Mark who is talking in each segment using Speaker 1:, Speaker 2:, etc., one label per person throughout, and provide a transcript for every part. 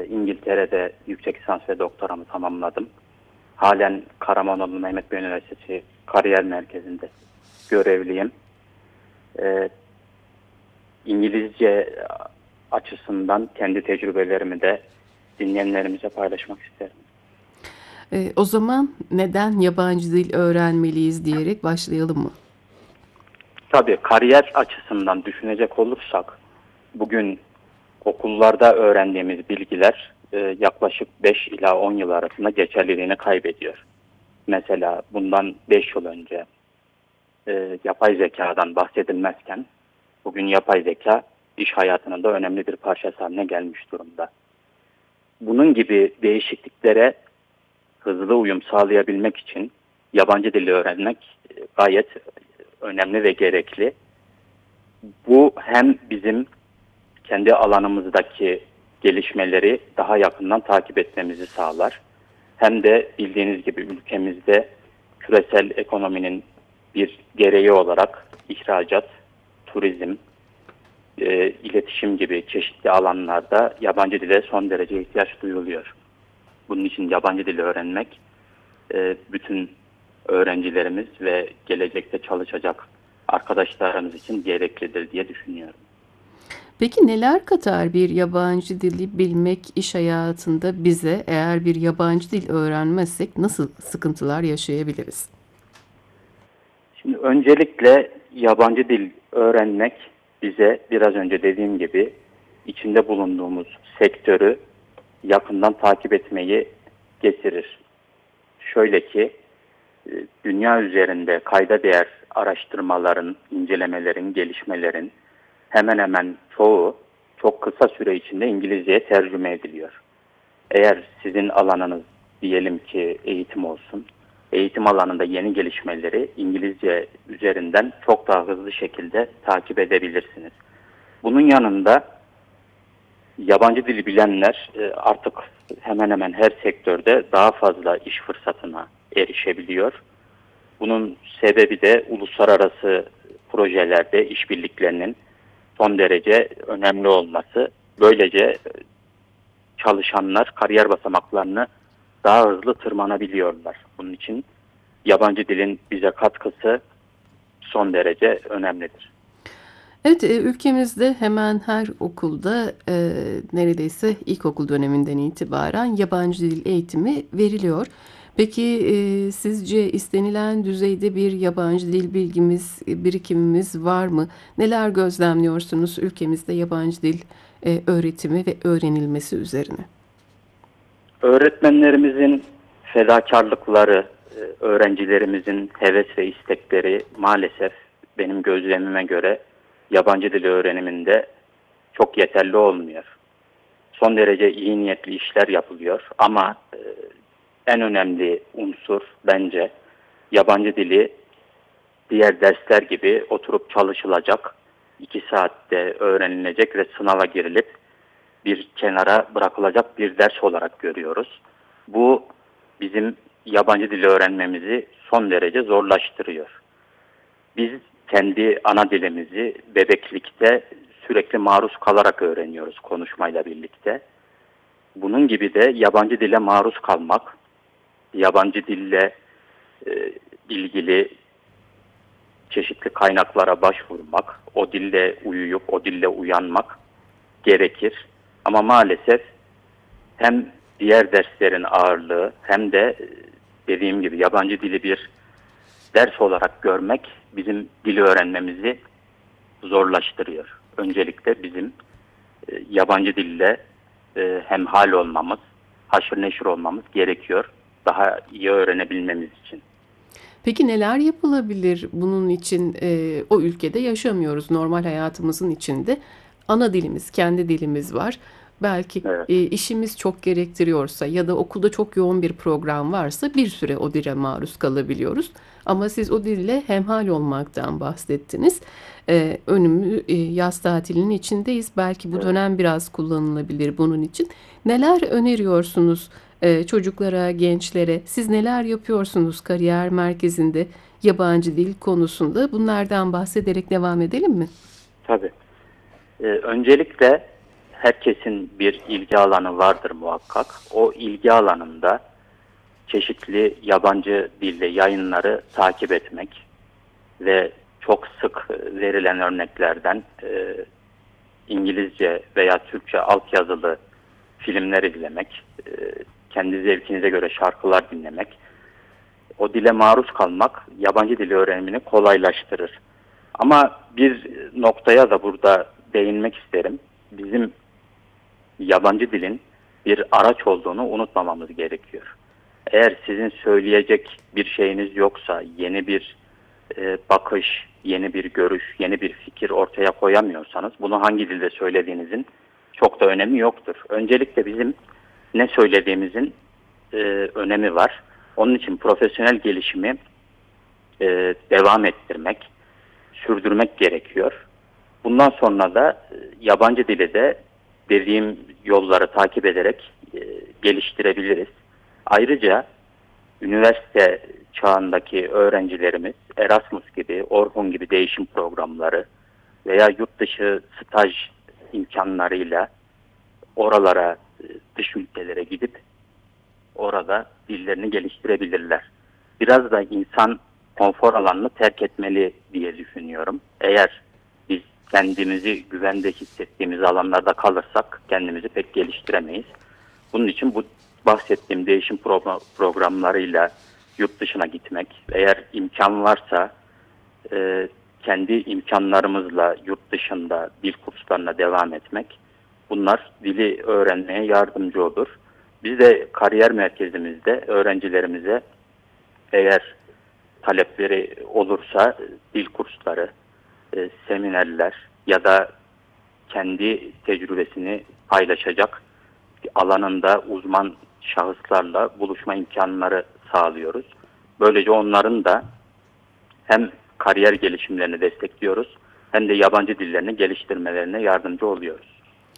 Speaker 1: İngiltere'de yüksek lisans ve doktoramı tamamladım. Halen Karamanoğlu Mehmet Bey Üniversitesi Kariyer Merkezi'nde görevliyim. E, İngilizce açısından kendi tecrübelerimi de dinleyenlerimize paylaşmak isterim.
Speaker 2: O zaman neden yabancı dil öğrenmeliyiz diyerek başlayalım mı?
Speaker 1: Tabii kariyer açısından düşünecek olursak bugün okullarda öğrendiğimiz bilgiler yaklaşık 5 ila 10 yıl arasında geçerliliğini kaybediyor. Mesela bundan 5 yıl önce yapay zekadan bahsedilmezken bugün yapay zeka iş hayatının da önemli bir parçası haline gelmiş durumda. Bunun gibi değişikliklere hızlı uyum sağlayabilmek için yabancı dili öğrenmek gayet önemli ve gerekli. Bu hem bizim kendi alanımızdaki gelişmeleri daha yakından takip etmemizi sağlar. Hem de bildiğiniz gibi ülkemizde küresel ekonominin bir gereği olarak ihracat, turizm, iletişim gibi çeşitli alanlarda yabancı dile son derece ihtiyaç duyuluyor. Bunun için yabancı dili öğrenmek bütün öğrencilerimiz ve gelecekte çalışacak arkadaşlarımız için gereklidir diye düşünüyorum.
Speaker 2: Peki neler katar bir yabancı dili bilmek iş hayatında bize eğer bir yabancı dil öğrenmezsek nasıl sıkıntılar yaşayabiliriz?
Speaker 1: Şimdi öncelikle yabancı dil öğrenmek bize biraz önce dediğim gibi içinde bulunduğumuz sektörü yakından takip etmeyi getirir. Şöyle ki dünya üzerinde kayda değer araştırmaların, incelemelerin, gelişmelerin hemen hemen çoğu çok kısa süre içinde İngilizceye tercüme ediliyor. Eğer sizin alanınız diyelim ki eğitim olsun, eğitim alanında yeni gelişmeleri İngilizce üzerinden çok daha hızlı şekilde takip edebilirsiniz. Bunun yanında yabancı dili bilenler artık hemen hemen her sektörde daha fazla iş fırsatına erişebiliyor. Bunun sebebi de uluslararası projelerde işbirliklerinin son derece önemli olması. Böylece çalışanlar kariyer basamaklarını daha hızlı tırmanabiliyorlar. Bunun için yabancı dilin bize katkısı son derece önemlidir.
Speaker 2: Evet, ülkemizde hemen her okulda neredeyse ilkokul döneminden itibaren yabancı dil eğitimi veriliyor. Peki sizce istenilen düzeyde bir yabancı dil bilgimiz, birikimimiz var mı? Neler gözlemliyorsunuz ülkemizde yabancı dil öğretimi ve öğrenilmesi üzerine?
Speaker 1: Öğretmenlerimizin fedakarlıkları, öğrencilerimizin heves ve istekleri maalesef benim gözlemime göre yabancı dil öğreniminde çok yeterli olmuyor. Son derece iyi niyetli işler yapılıyor ama en önemli unsur bence yabancı dili diğer dersler gibi oturup çalışılacak, 2 saatte öğrenilecek ve sınava girilip bir kenara bırakılacak bir ders olarak görüyoruz. Bu bizim yabancı dili öğrenmemizi son derece zorlaştırıyor. Biz kendi ana dilimizi bebeklikte sürekli maruz kalarak öğreniyoruz konuşmayla birlikte. Bunun gibi de yabancı dile maruz kalmak, yabancı dille ilgili çeşitli kaynaklara başvurmak, o dille uyuyup o dille uyanmak gerekir. Ama maalesef hem diğer derslerin ağırlığı hem de dediğim gibi yabancı dili bir ders olarak görmek bizim dili öğrenmemizi zorlaştırıyor. Öncelikle bizim yabancı dille hemhal olmamız, haşır neşir olmamız gerekiyor daha iyi öğrenebilmemiz için.
Speaker 2: Peki neler yapılabilir bunun için? O ülkede yaşamıyoruz. Normal hayatımızın içinde ana dilimiz, kendi dilimiz var. Belki
Speaker 1: Evet.
Speaker 2: işimiz çok gerektiriyorsa ya da okulda çok yoğun bir program varsa bir süre o dile maruz kalabiliyoruz. Ama siz o dille hemhal olmaktan bahsettiniz. Yaz tatilinin içindeyiz. Belki bu
Speaker 1: Evet.
Speaker 2: dönem biraz kullanılabilir bunun için. Neler öneriyorsunuz çocuklara, gençlere? Siz neler yapıyorsunuz kariyer merkezinde yabancı dil konusunda? Bunlardan bahsederek devam edelim mi?
Speaker 1: Tabii. Öncelikle herkesin bir ilgi alanı vardır muhakkak. O ilgi alanında çeşitli yabancı dilde yayınları takip etmek ve çok sık verilen örneklerden İngilizce veya Türkçe altyazılı filmler izlemek, kendi zevkinize göre şarkılar dinlemek, o dile maruz kalmak yabancı dil öğrenimini kolaylaştırır. Ama bir noktaya da burada değinmek isterim. Bizim yabancı dilin bir araç olduğunu unutmamamız gerekiyor. Eğer sizin söyleyecek bir şeyiniz yoksa, yeni bir bakış, yeni bir görüş, yeni bir fikir ortaya koyamıyorsanız bunu hangi dilde söylediğinizin çok da önemi yoktur. Öncelikle bizim ne söylediğimizin önemi var. Onun için profesyonel gelişimi devam ettirmek, sürdürmek gerekiyor. Bundan sonra da yabancı dili de dediğim yolları takip ederek geliştirebiliriz. Ayrıca üniversite çağındaki öğrencilerimiz Erasmus gibi, Orhun gibi değişim programları veya yurt dışı staj imkanlarıyla oralara, dış ülkelere gidip orada dillerini geliştirebilirler. Biraz da insan konfor alanını terk etmeli diye düşünüyorum. Eğer biz kendimizi güvende hissettiğimiz alanlarda kalırsak kendimizi pek geliştiremeyiz. Bunun için bu bahsettiğim değişim programlarıyla yurt dışına gitmek, eğer imkan varsa kendi imkanlarımızla yurt dışında dil kurslarına devam etmek, bunlar dili öğrenmeye yardımcı olur. Biz de kariyer merkezimizde öğrencilerimize eğer talepleri olursa dil kursları, seminerler ya da kendi tecrübesini paylaşacak alanında uzman şahıslarla buluşma imkanları sağlıyoruz. Böylece onların da hem kariyer gelişimlerini destekliyoruz hem de yabancı dillerini geliştirmelerine yardımcı oluyoruz.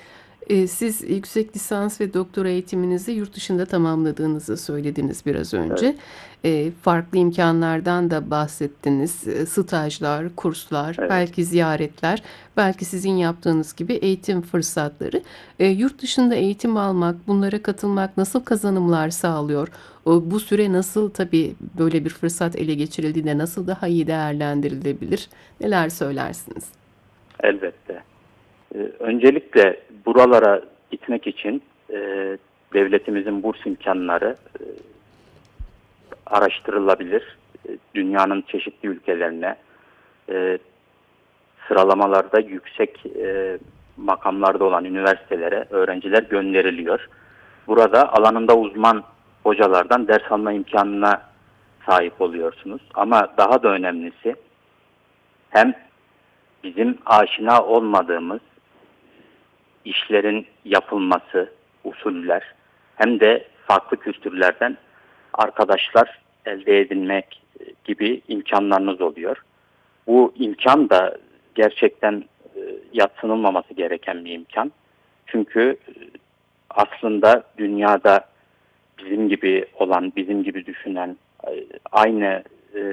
Speaker 2: Siz yüksek lisans ve doktora eğitiminizi yurt dışında tamamladığınızı söylediniz biraz
Speaker 1: Evet,
Speaker 2: önce. Farklı imkanlardan da bahsettiniz. Stajlar, kurslar,
Speaker 1: evet.
Speaker 2: belki ziyaretler, belki sizin yaptığınız gibi eğitim fırsatları. Yurt dışında eğitim almak, bunlara katılmak nasıl kazanımlar sağlıyor? Bu süre nasıl tabii böyle bir fırsat ele geçirildiğinde nasıl daha iyi değerlendirilebilir? Neler söylersiniz?
Speaker 1: Elbette. Öncelikle buralara gitmek için devletimizin burs imkanları araştırılabilir. Dünyanın çeşitli ülkelerine e, sıralamalarda yüksek makamlarda olan üniversitelere öğrenciler gönderiliyor. Burada alanında uzman hocalardan ders alma imkanına sahip oluyorsunuz. Ama daha da önemlisi hem bizim aşina olmadığımız işlerin yapılması, usuller hem de farklı kültürlerden arkadaşlar elde edinmek gibi imkanlarınız oluyor. Bu imkan da gerçekten yadsınılmaması gereken bir imkan. Çünkü aslında dünyada bizim gibi olan, bizim gibi düşünen, aynı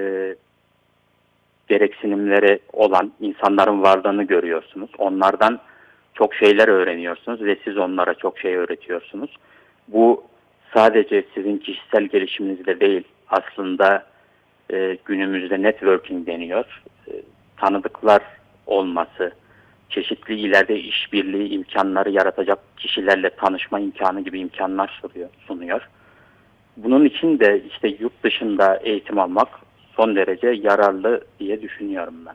Speaker 1: gereksinimleri olan insanların varlığını görüyorsunuz. Onlardan çok şeyler öğreniyorsunuz ve siz onlara çok şey öğretiyorsunuz. Bu sadece sizin kişisel gelişiminizde değil, aslında günümüzde networking deniyor. Tanıdıklar olması, çeşitli ileride işbirliği imkanları yaratacak kişilerle tanışma imkanı gibi imkanlar sunuyor. Bunun için de işte yurt dışında eğitim almak son derece yararlı diye düşünüyorum ben.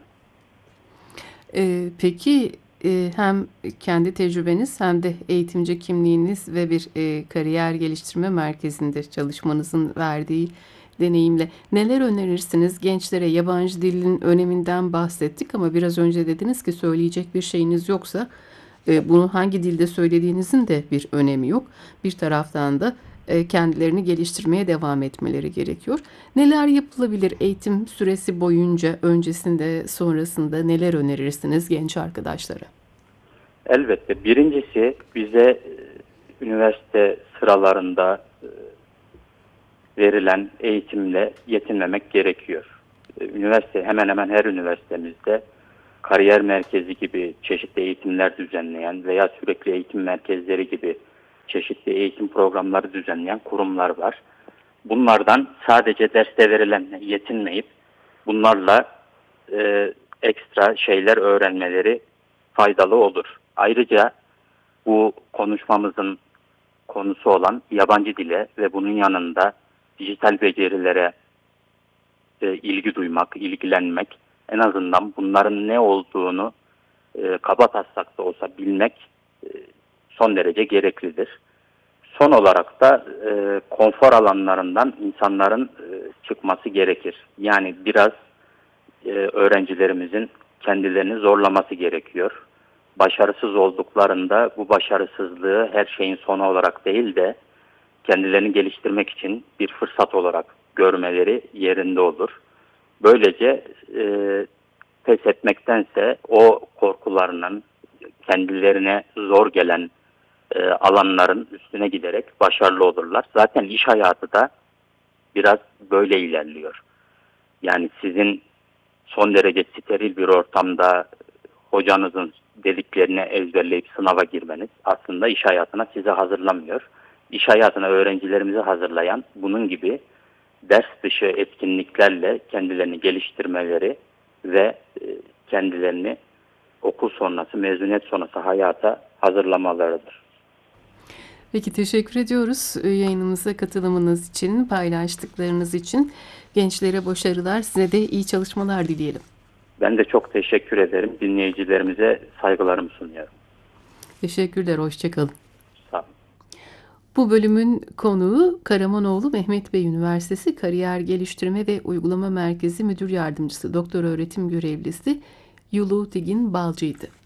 Speaker 2: Peki hem kendi tecrübeniz hem de eğitimci kimliğiniz ve bir kariyer geliştirme merkezinde çalışmanızın verdiği deneyimle neler önerirsiniz gençlere? Yabancı dilin öneminden bahsettik ama biraz önce dediniz ki söyleyecek bir şeyiniz yoksa bunu hangi dilde söylediğinizin de bir önemi yok. Bir taraftan da kendilerini geliştirmeye devam etmeleri gerekiyor. Neler yapılabilir eğitim süresi boyunca, öncesinde, sonrasında neler önerirsiniz genç arkadaşlara?
Speaker 1: Elbette. Birincisi bize üniversite sıralarında verilen eğitimle yetinmemek gerekiyor. Üniversite hemen hemen her üniversitemizde kariyer merkezi gibi çeşitli eğitimler düzenleyen veya sürekli eğitim merkezleri gibi çeşitli eğitim programları düzenleyen kurumlar var. Bunlardan sadece derste verilenle yetinmeyip bunlarla ekstra şeyler öğrenmeleri faydalı olur. Ayrıca bu konuşmamızın konusu olan yabancı dile ve bunun yanında dijital becerilere ilgi duymak, ilgilenmek, en azından bunların ne olduğunu kabataslak da olsa bilmek son derece gereklidir. Son olarak da konfor alanlarından insanların çıkması gerekir. Yani biraz öğrencilerimizin kendilerini zorlaması gerekiyor. Başarısız olduklarında bu başarısızlığı her şeyin sonu olarak değil de kendilerini geliştirmek için bir fırsat olarak görmeleri yerinde olur. Böylece pes etmektense o korkularının kendilerine zor gelen alanların üstüne giderek başarılı olurlar. Zaten iş hayatı da biraz böyle ilerliyor. Yani sizin son derece steril bir ortamda hocanızın dediklerini ezberleyip sınava girmeniz aslında iş hayatına sizi hazırlamıyor. İş hayatına öğrencilerimizi hazırlayan bunun gibi ders dışı etkinliklerle kendilerini geliştirmeleri ve kendilerini okul sonrası, mezuniyet sonrası hayata hazırlamalarıdır.
Speaker 2: Peki teşekkür ediyoruz yayınımıza katılımınız için, paylaştıklarınız için. Gençlere başarılar, size de iyi çalışmalar dileyelim.
Speaker 1: Ben de çok teşekkür ederim. Dinleyicilerimize saygılarımı sunuyorum.
Speaker 2: Teşekkürler, hoşça kalın.
Speaker 1: Sağ olun.
Speaker 2: Bu bölümün konuğu Karamanoğlu Mehmet Bey Üniversitesi Kariyer Geliştirme ve Uygulama Merkezi Müdür Yardımcısı, Doktor Öğretim Görevlisi Yulu Tigin Balcı'ydı.